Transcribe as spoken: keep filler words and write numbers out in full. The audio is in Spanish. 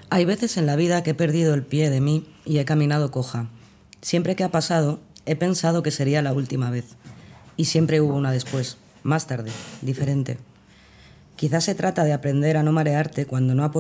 Hay veces en la vida que he perdido el pie de mí y he caminado coja. Siempre que ha pasado, he pensado que sería la última vez. Y siempre hubo una después, más tarde, diferente. Quizás se trata de aprender a no marearte cuando no apoyas